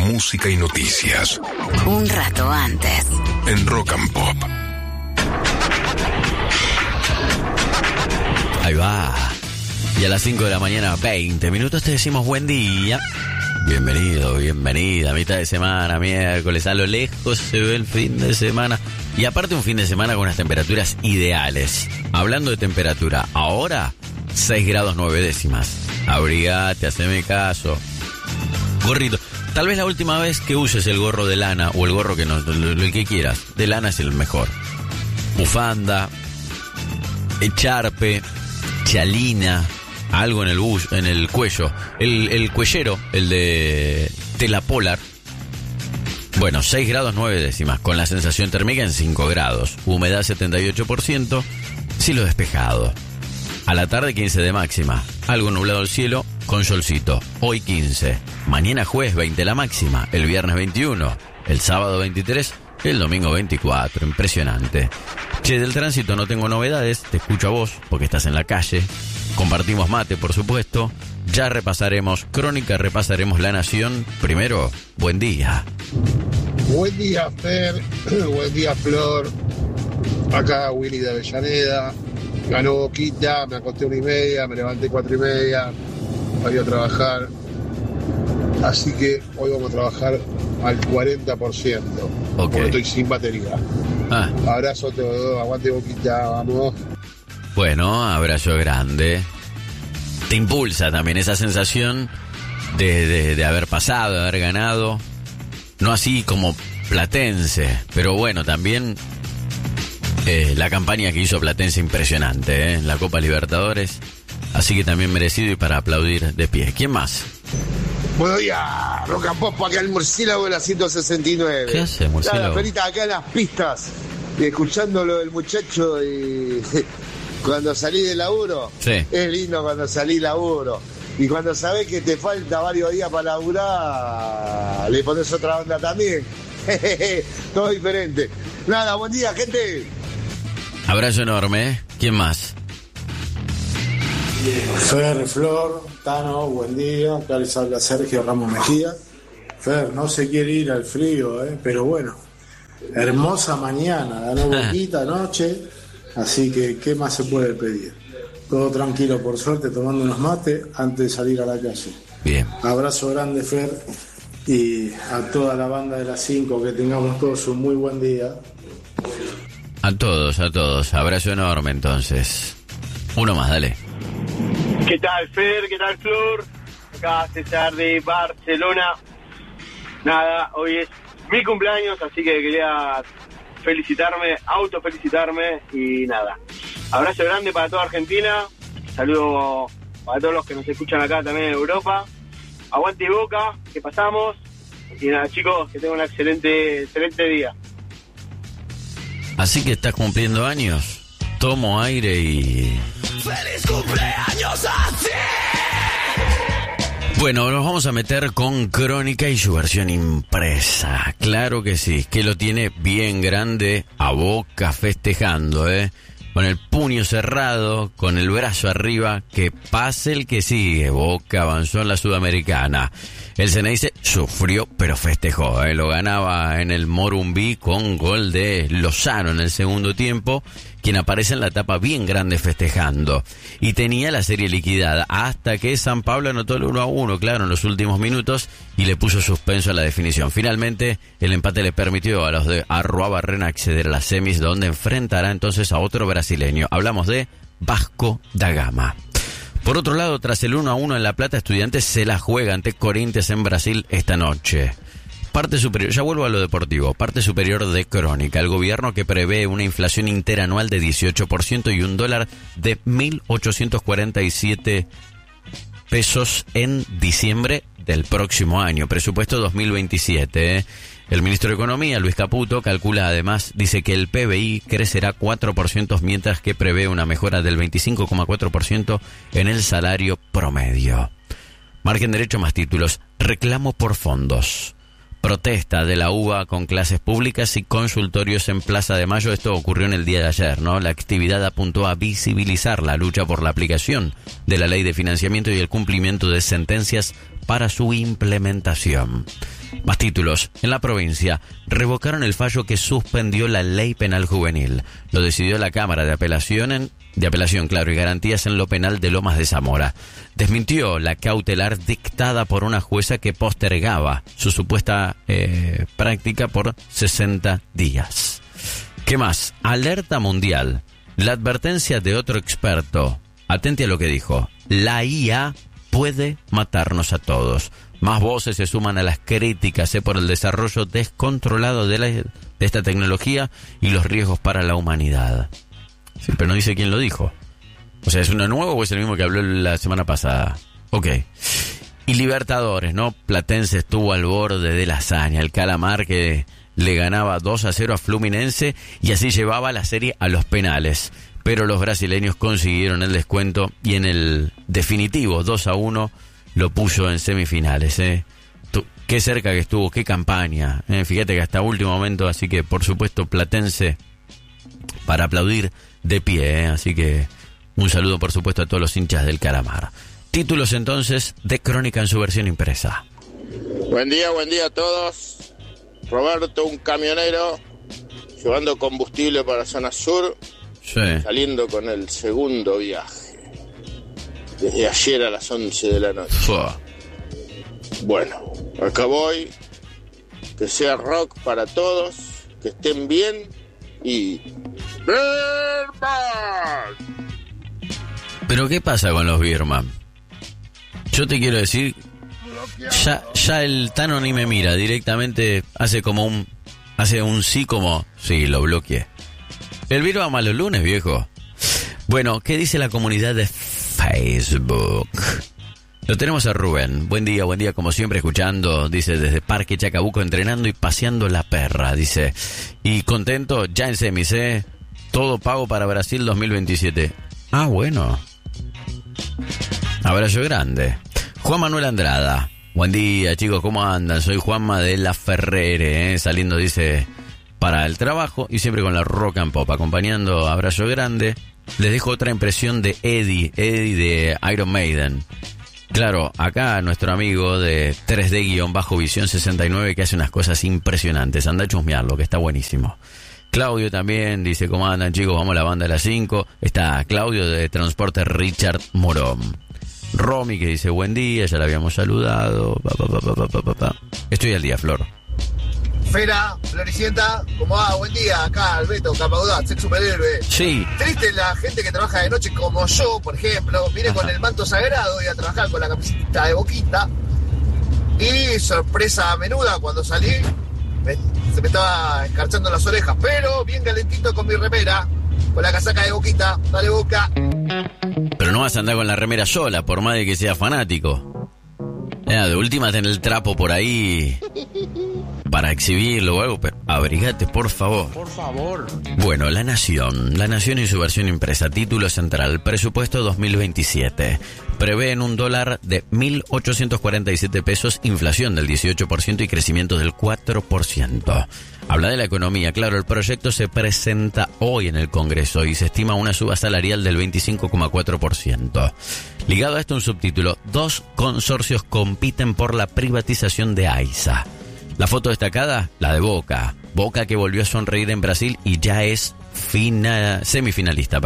música y noticias. Un rato antes. En Rock and Pop. Ahí va. Y a las 5 de la mañana, 20 minutos, te decimos buen día. Bienvenido, bienvenida. Mitad de semana, miércoles. A lo lejos se ve el fin de semana. Y aparte un fin de semana con unas temperaturas ideales. Hablando de temperatura, ahora 6 grados 9 décimas. Abrigate, haceme caso. Gorrito. Tal vez la última vez que uses el gorro de lana o el gorro que no, el que quieras. De lana es el mejor. Bufanda, echarpe, chalina, algo en el cuello. El cuellero, el de tela polar. Bueno, 6 grados 9 décimas, con la sensación térmica en 5 grados. Humedad 78%, cielo despejado. A la tarde 15 de máxima, algo nublado el cielo, con solcito. Hoy 15, mañana jueves 20 la máxima, el viernes 21, el sábado 23, el domingo 24, impresionante. Che, del tránsito no tengo novedades, te escucho a vos, porque estás en la calle. Compartimos mate, por supuesto. Ya repasaremos Crónica, repasaremos La Nación. Primero, buen día. Buen día, Fer. Buen día, Flor. Acá Willy de Avellaneda. Ganó Boquita, me acosté 1:30, me levanté 4:30, voy a trabajar. Así que hoy vamos a trabajar al 40%, porque estoy sin batería. Abrazo a todos, aguante Boquita, vamos. Bueno, abrazo grande. Te impulsa también esa sensación de haber pasado, de haber ganado. No así como Platense, pero bueno, también la campaña que hizo Platense impresionante, en la Copa Libertadores. Así que también merecido y para aplaudir de pie. ¿Quién más? Buenos días, Rock and Pop, acá el Murciélago de la 169. ¿Qué hace, Murciélago? La perita acá en las pistas, y escuchando lo del muchacho y cuando salí del laburo. Sí. Es lindo cuando salí laburo. Y cuando sabés que te falta varios días para laburar, le pones otra onda también. Todo diferente. Nada, buen día, gente. Abrazo enorme, ¿eh? ¿Quién más? Fer, Flor, Tano, buen día. Acá les habla Sergio Ramos Mejía. Fer, no se quiere ir al frío, pero bueno, hermosa mañana, ganó Boquita anoche, así que ¿qué más se puede pedir? Todo tranquilo, por suerte, tomando unos mates antes de salir a la calle. Bien. Abrazo grande, Fer, y a toda la banda de las 5, que tengamos todos un muy buen día. A todos, abrazo enorme entonces. Uno más, dale. ¿Qué tal, Fer? ¿Qué tal, Flor? Acá César de Barcelona. Nada, hoy es mi cumpleaños, así que quería autofelicitarme y nada. Abrazo grande para toda Argentina. Saludo para todos los que nos escuchan acá también en Europa. Aguante Boca, que pasamos. Y nada, chicos, que tengan un excelente día. Así que estás cumpliendo años. Tomo aire y... ¡Feliz cumpleaños a ti! Bueno, nos vamos a meter con Crónica y su versión impresa. Claro que sí, que lo tiene bien grande a Boca festejando, con el puño cerrado, con el brazo arriba, que pase el que sigue. Boca avanzó en la Sudamericana. El Ceneice sufrió, pero festejó, lo ganaba en el Morumbí con gol de Lozano en el segundo tiempo, quien aparece en la etapa bien grande festejando. Y tenía la serie liquidada, hasta que San Pablo anotó el 1-1, claro, en los últimos minutos, y le puso suspenso a la definición. Finalmente, el empate le permitió a los de Arruabarrena acceder a las semis, donde enfrentará entonces a otro brasileño. Hablamos de Vasco da Gama. Por otro lado, tras el 1-1 en La Plata, Estudiantes se la juega ante Corinthians en Brasil esta noche. Parte superior, ya vuelvo a lo deportivo, parte superior de Crónica. El gobierno que prevé una inflación interanual de 18% y un dólar de 1.847 pesos en diciembre del próximo año, presupuesto 2027. El ministro de Economía, Luis Caputo, calcula además, dice que el PBI crecerá 4%, mientras que prevé una mejora del 25,4% en el salario promedio. Margen derecho más títulos, reclamo por fondos. Protesta de la UBA con clases públicas y consultorios en Plaza de Mayo. Esto ocurrió en el día de ayer, ¿no? La actividad apuntó a visibilizar la lucha por la aplicación de la ley de financiamiento y el cumplimiento de sentencias para su implementación. Más títulos. En la provincia, revocaron el fallo que suspendió la ley penal juvenil. Lo decidió la Cámara de Apelación, claro, y Garantías en lo Penal de Lomas de Zamora. Desmintió la cautelar dictada por una jueza que postergaba su supuesta práctica por 60 días. ¿Qué más? Alerta mundial. La advertencia de otro experto. Atente a lo que dijo. La IA puede matarnos a todos. Más voces se suman a las críticas por el desarrollo descontrolado de esta tecnología y los riesgos para la humanidad. Sí, pero no dice quién lo dijo. O sea, ¿es uno nuevo o es el mismo que habló la semana pasada? Ok. Y Libertadores, ¿no? Platense estuvo al borde de la hazaña. El Calamar que le ganaba 2-0 a Fluminense y así llevaba la serie a los penales. Pero los brasileños consiguieron el descuento y en el definitivo 2-1 lo puso en semifinales. Qué cerca que estuvo, qué campaña. Fíjate que hasta último momento, así que por supuesto Platense para aplaudir de pie. Así que un saludo por supuesto a todos los hinchas del Calamar. Títulos entonces de Crónica en su versión impresa. Buen día a todos. Roberto, un camionero llevando combustible para zona sur. Sí. Saliendo con el segundo viaje. Desde ayer a las 11 de la noche. Fua. Bueno, acá voy. Que sea rock para todos. Que estén bien. Y... ¡Birman! Pero ¿qué pasa con los Birman? Yo te quiero decir... Ya el Tano ni me mira. Directamente hace un sí como... Sí, lo bloqueé. El virus ama los lunes, viejo. Bueno, ¿qué dice la comunidad de Facebook? Lo tenemos a Rubén. Buen día, como siempre, escuchando. Dice, desde Parque Chacabuco, entrenando y paseando la perra. Dice, y contento, ya en semis, todo pago para Brasil 2027. Ah, bueno. Abrazo grande. Juan Manuel Andrada. Buen día, chicos, ¿cómo andan? Soy Juanma de la Ferrere, saliendo, dice... para el trabajo y siempre con la rock and pop, acompañando. Abrazo grande. Les dejo otra impresión de Eddie de Iron Maiden. Claro, acá nuestro amigo de 3D-Visión 69 que hace unas cosas impresionantes. Anda a chusmearlo, que está buenísimo. Claudio también dice, ¿cómo andan, chicos? Vamos a la banda a las 5. Está Claudio de Transporte Richard Morón. Romy que dice, buen día, ya la habíamos saludado. Estoy al día, Flor. Fera, Floricienta, ¿cómo va? Buen día, acá Alberto, Capaudaz, ex superhéroe. Sí. Triste la gente que trabaja de noche como yo, por ejemplo, viene con el manto sagrado y a trabajar con la camiseta de Boquita. Y sorpresa menuda, cuando salí, se me estaba escarchando las orejas, pero bien calentito con mi remera, con la casaca de Boquita. Dale, Boca. Pero no vas a andar con la remera sola, por más de que sea fanático. De última ten el trapo por ahí para exhibirlo o algo, pero abrigate, por favor. Por favor. Bueno, La Nación y su versión impresa. Título central, presupuesto 2027. Prevén un dólar de 1.847 pesos, inflación del 18% y crecimiento del 4%. Habla de la economía. Claro, el proyecto se presenta hoy en el Congreso y se estima una suba salarial del 25,4%. Ligado a esto un subtítulo, 2 consorcios compiten por la privatización de AISA. La foto destacada, la de Boca. Boca que volvió a sonreír en Brasil y ya es semifinalista.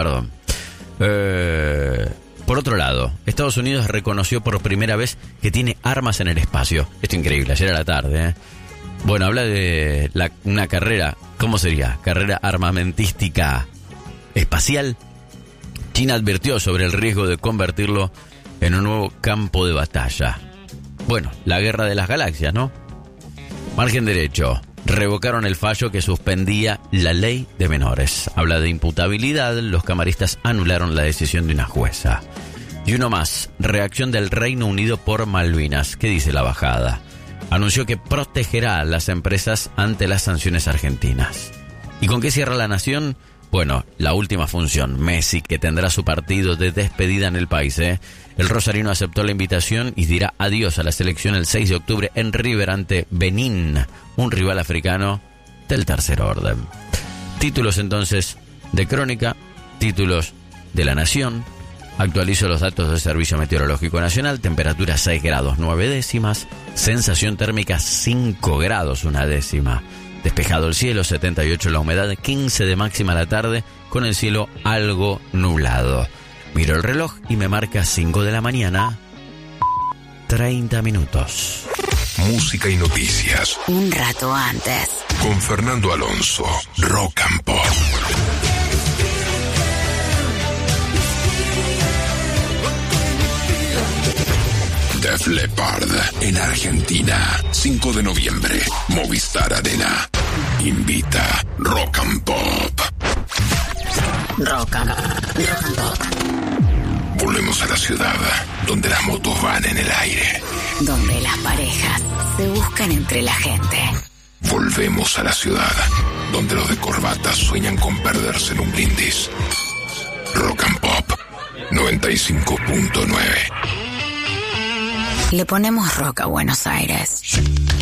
Por otro lado, Estados Unidos reconoció por primera vez que tiene armas en el espacio. Esto es increíble, ayer a la tarde. Bueno, habla de una carrera, ¿cómo sería? Carrera armamentística espacial. China advirtió sobre el riesgo de convertirlo en un nuevo campo de batalla. Bueno, la guerra de las galaxias, ¿no? Margen derecho. Revocaron el fallo que suspendía la ley de menores. Habla de imputabilidad. Los camaristas anularon la decisión de una jueza. Y uno más. Reacción del Reino Unido por Malvinas. ¿Qué dice la bajada? Anunció que protegerá a las empresas ante las sanciones argentinas. ¿Y con qué cierra La Nación? Bueno, la última función, Messi, que tendrá su partido de despedida en el país. El rosarino aceptó la invitación y dirá adiós a la selección el 6 de octubre en River ante Benín, un rival africano del tercer orden. Títulos entonces de Crónica, títulos de La Nación, Actualizo los datos del Servicio Meteorológico Nacional. Temperatura 6 grados 9 décimas. Sensación térmica 5 grados 1 décima. Despejado el cielo, 78 la humedad, 15 de máxima a la tarde, con el cielo algo nublado. Miro el reloj y me marca 5 de la mañana, 30 minutos. Música y noticias. Un rato antes. Con Fernando Alonso, Rock and Pop. Def Leppard en Argentina, 5 de noviembre, Movistar Arena. Invita Rock and Pop. Rock and Pop. Volvemos a la ciudad donde las motos van en el aire. Donde las parejas se buscan entre la gente. Volvemos a la ciudad donde los de corbata sueñan con perderse en un brindis. Rock and Pop 95.9. Le ponemos rock a Buenos Aires.